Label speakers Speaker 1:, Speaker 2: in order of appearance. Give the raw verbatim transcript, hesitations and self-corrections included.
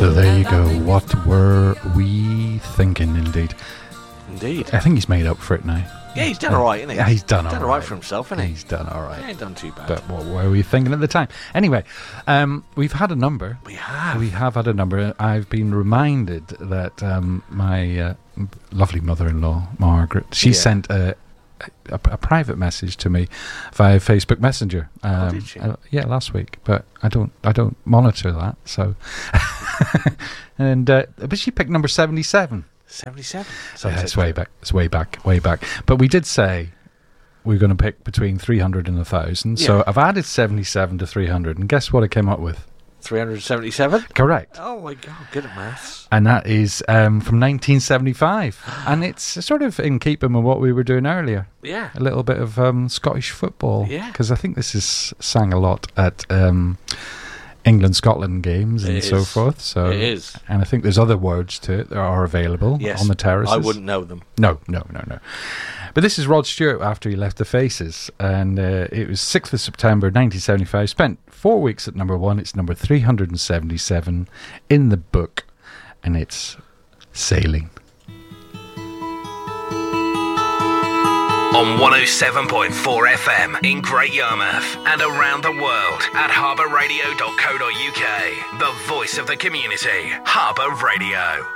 Speaker 1: So there you go. What were we thinking, indeed?
Speaker 2: Indeed.
Speaker 1: I think he's made up for it now.
Speaker 2: Yeah, he's done all right, isn't he?
Speaker 1: Yeah, he's done
Speaker 2: he's
Speaker 1: all
Speaker 2: done all right
Speaker 1: right
Speaker 2: for himself, isn't he?
Speaker 1: He's done all right.
Speaker 2: He ain't done too bad.
Speaker 1: But what were we thinking at the time? Anyway, um, we've had a number.
Speaker 2: We have.
Speaker 1: We have had a number. I've been reminded that um, my uh, lovely mother-in-law, Margaret, she
Speaker 2: Yeah.
Speaker 1: sent a, a, a private message to me via Facebook Messenger. Um,
Speaker 2: Oh, did she?
Speaker 1: uh, yeah, last week. But I don't, I don't monitor that. So, and uh, but she picked number seventy-seven.
Speaker 2: seventy-seven.
Speaker 1: So yeah, it's way back. It's way back. Way back. But we did say we're going to pick between three hundred and one thousand.
Speaker 2: Yeah.
Speaker 1: So I've added seventy-seven to three hundred. And guess what I came up with?
Speaker 2: three hundred seventy-seven?
Speaker 1: Correct.
Speaker 2: Oh my God, good at maths.
Speaker 1: And that is um, from nineteen seventy-five. And it's sort of in keeping with what we were doing earlier.
Speaker 2: Yeah.
Speaker 1: A little bit of um, Scottish football.
Speaker 2: Yeah.
Speaker 1: Because I think this is sang a lot at um, England-Scotland games and
Speaker 2: It
Speaker 1: so
Speaker 2: is.
Speaker 1: forth. So,
Speaker 2: It is.
Speaker 1: And I think there's other words to it that are available
Speaker 2: Yes.
Speaker 1: on the terraces.
Speaker 2: I wouldn't know them.
Speaker 1: No, no, no, no. But this is Rod Stewart after he left the Faces, and uh, it was sixth of September nineteen seventy-five. Spent four weeks at number one. It's number three hundred seventy-seven in the book, and it's Sailing.
Speaker 3: On one oh seven point four F M in Great Yarmouth and around the world at harbour radio dot co dot uk. The voice of the community, Harbour Radio.